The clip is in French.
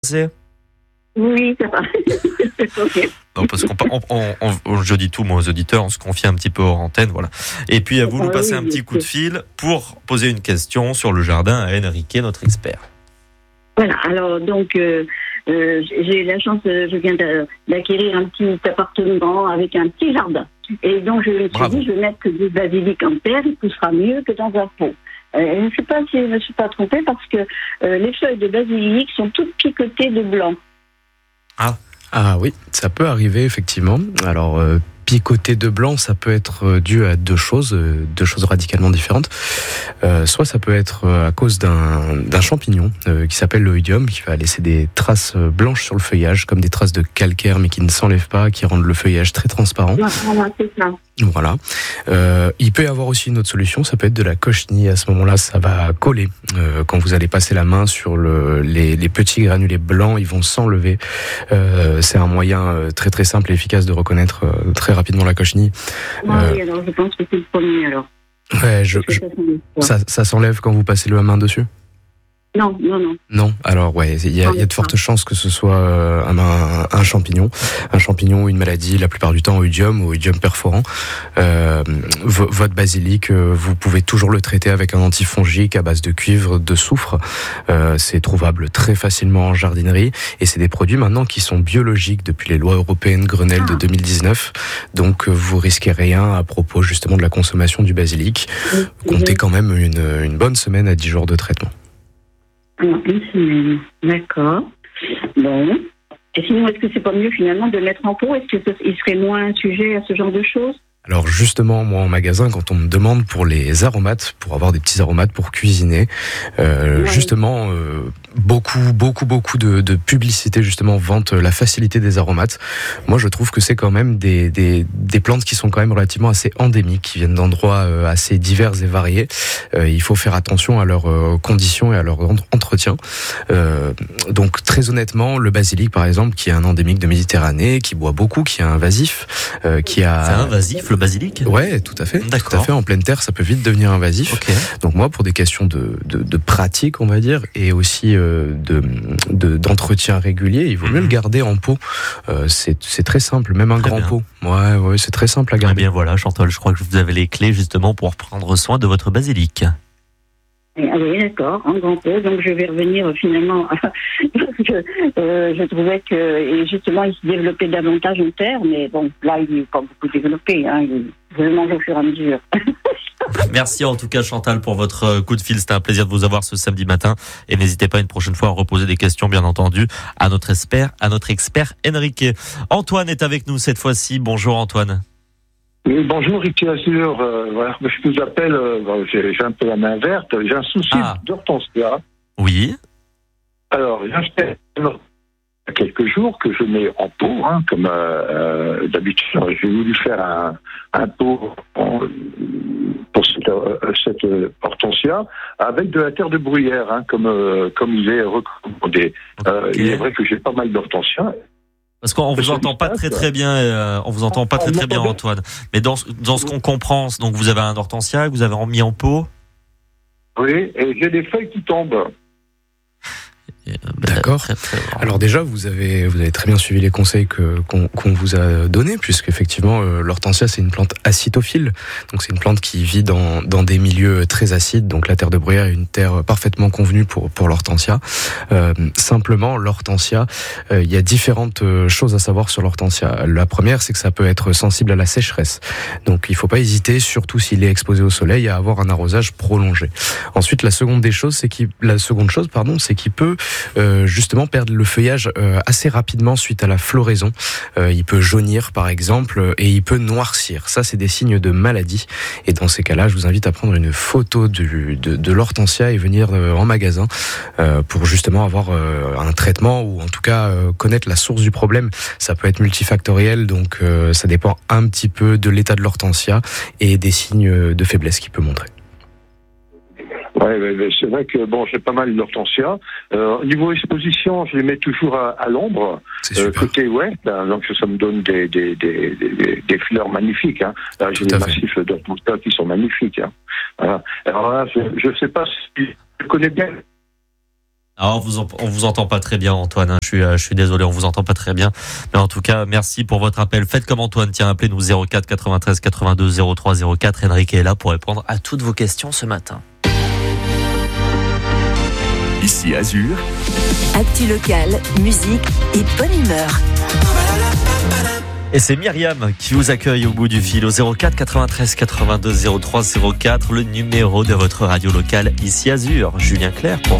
C'est... Oui, ça va. Okay. Non, parce je dis tout, moi, aux auditeurs, on se confie un petit peu hors antenne, voilà. Et puis, à vous, nous passer un petit coup de fil pour poser une question sur le jardin à Enrique, notre expert. Voilà, alors, donc, j'ai eu la chance, je viens d'acquérir un petit appartement avec un petit jardin. Et donc, je me suis dit, je vais mettre du basilic en terre, il poussera mieux que dans un pot. Je ne sais pas si je ne me suis pas trompée parce que les feuilles de basilic sont toutes picotées de blanc. Ah oui, ça peut arriver effectivement. Alors picoter de blanc, ça peut être dû à deux choses radicalement différentes. Soit ça peut être à cause d'un champignon qui s'appelle l'oïdium, qui va laisser des traces blanches sur le feuillage, comme des traces de calcaire, mais qui ne s'enlèvent pas, qui rendent le feuillage très transparent. Voilà, c'est ça. Voilà. Il peut y avoir aussi une autre solution, ça peut être de la cochenille. À ce moment-là, ça va coller. Quand vous allez passer la main sur les petits granulés blancs, ils vont s'enlever. C'est un moyen très très simple et efficace de reconnaître très rapidement la cochenille. Oui, alors je pense que c'est le premier alors. Ouais, ça s'enlève quand vous passez la main dessus ? Non. Non, alors ouais, il y a de fortes chances que ce soit un champignon ou une maladie, la plupart du temps oïdium perforant. Votre basilic, vous pouvez toujours le traiter avec un antifongique à base de cuivre, de soufre. C'est trouvable très facilement en jardinerie et c'est des produits maintenant qui sont biologiques depuis les lois européennes Grenelle de 2019. Donc vous risquez rien à propos justement de la consommation du basilic. Comptez quand même une bonne semaine à 10 jours de traitement. Une semaine, d'accord. Bon. Et sinon, est-ce que c'est pas mieux finalement de le mettre en pot ? Est-ce qu'il serait moins sujet à ce genre de choses ? Alors justement, moi en magasin, quand on me demande pour les aromates, pour avoir des petits aromates pour cuisiner, justement, beaucoup de publicité justement vantent la facilité des aromates. Moi, je trouve que c'est quand même des plantes qui sont quand même relativement assez endémiques, qui viennent d'endroits assez divers et variés. Il faut faire attention à leurs conditions et à leur entretien. Donc très honnêtement, le basilic par exemple, qui est un endémique de Méditerranée, qui boit beaucoup, qui est invasif, qui a... C'est invasif le basilic ? Ouais, tout à fait. D'accord. Tout à fait. En pleine terre, ça peut vite devenir invasif. Okay. Donc moi, pour des questions de pratique, on va dire, et aussi d'entretien régulier, il vaut mieux le garder en pot. C'est très simple, même un très grand bien. pot. Ouais, c'est très simple à garder. Eh bien voilà, Chantal, je crois que vous avez les clés justement pour prendre soin de votre basilic. Ah oui, d'accord, en grand pot. Donc je vais revenir finalement parce que je trouvais que et justement il se développait davantage en terre, mais bon, là il n'est pas beaucoup développé, je le mange au fur et à mesure. Merci en tout cas Chantal pour votre coup de fil, c'était un plaisir de vous avoir ce samedi matin et n'hésitez pas une prochaine fois à reposer des questions bien entendu à notre expert Enrique. Antoine est avec nous cette fois-ci, bonjour Antoine. Oui, bonjour Ricky Azur, voilà, je vous appelle, j'ai un peu la main verte, j'ai un souci d'hortensia. Oui. Alors, j'ai acheté il y a quelques jours que je mets en pot, comme d'habitude. J'ai voulu faire un pot pour cette hortensia avec de la terre de bruyère, comme il est recommandé. Okay. Il est vrai que j'ai pas mal d'hortensia. Parce qu'on vous entend pas très bien, très bien Antoine. Mais dans ce qu'on comprend, donc vous avez un hortensia que vous avez mis en pot. Oui, et j'ai des feuilles qui tombent. D'accord. Alors déjà, vous avez très bien suivi les conseils qu'on vous a donnés, puisque effectivement, l'hortensia c'est une plante acidophile, donc c'est une plante qui vit dans des milieux très acides. Donc la terre de bruyère est une terre parfaitement convenue pour l'hortensia. Simplement, l'hortensia, il y a différentes choses à savoir sur l'hortensia. La première, c'est que ça peut être sensible à la sécheresse. Donc il faut pas hésiter, surtout s'il est exposé au soleil, à avoir un arrosage prolongé. Ensuite, la seconde chose, c'est qu'il peut justement perdre le feuillage assez rapidement suite à la floraison. Il peut jaunir par exemple et il peut noircir. Ça, c'est des signes de maladie. Et dans ces cas-là, je vous invite à prendre une photo de l'hortensia et venir en magasin pour justement avoir un traitement ou en tout cas connaître la source du problème. Ça peut être multifactoriel, donc ça dépend un petit peu de l'état de l'hortensia et des signes de faiblesse qu'il peut montrer. Ouais, c'est vrai que j'ai pas mal d'hortensia. Au niveau exposition, je les mets toujours à l'ombre, côté ouest, donc ça me donne des fleurs magnifiques. Là, j'ai des massifs d'hortensia qui sont magnifiques. Voilà. Alors là, je sais pas si je connais bien. Alors on vous entend pas très bien, Antoine. Je suis désolé, on vous entend pas très bien. Mais en tout cas, merci pour votre appel. Faites comme Antoine. Tiens, appelez-nous 04 93 82 03 04. Enrique est là pour répondre à toutes vos questions ce matin. Ici Azur. Actu locale, musique et bonne humeur. Et c'est Myriam qui vous accueille au bout du fil au 04 93 82 03 04, le numéro de votre radio locale ici Azur. Julien Clerc pour